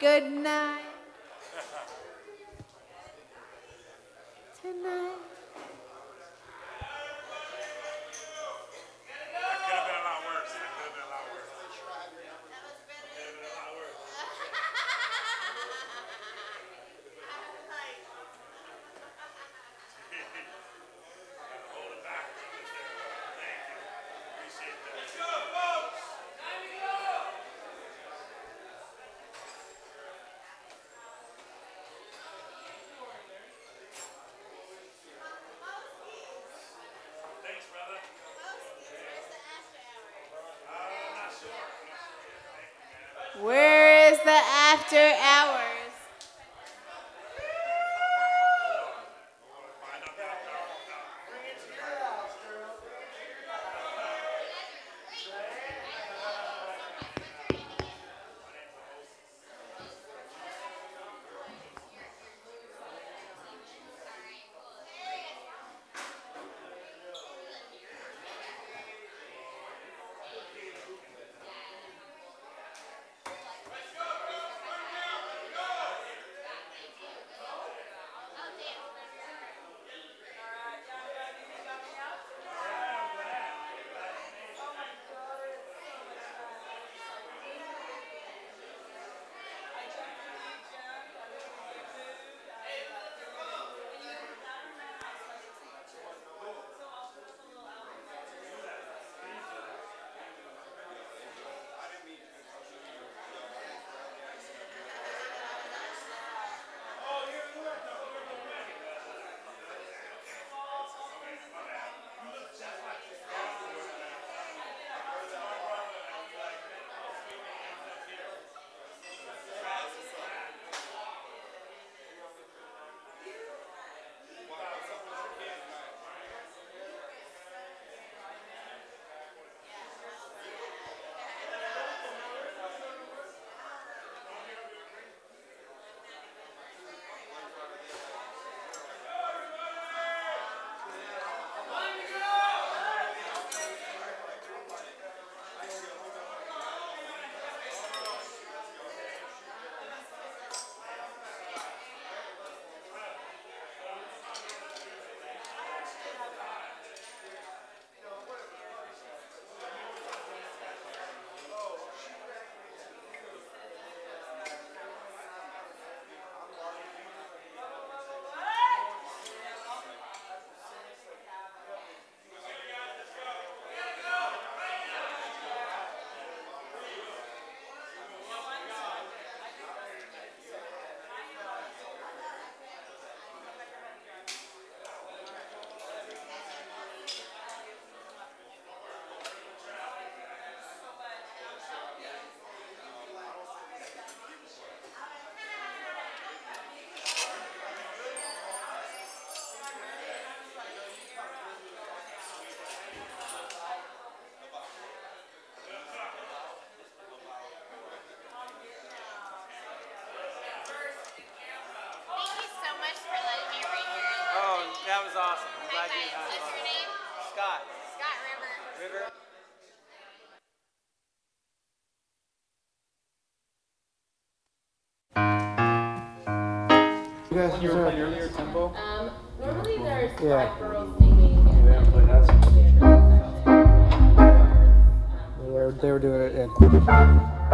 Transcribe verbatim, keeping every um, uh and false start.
good night. Tonight. Where is the after hours? That was awesome. I'm glad you had What's fun. your name? Scott. Scott River. River. You guys you were playing earlier tempo? Um, normally there's Yeah. five girls singing. Yeah, they haven't played that since. Um, They were, they were doing it in.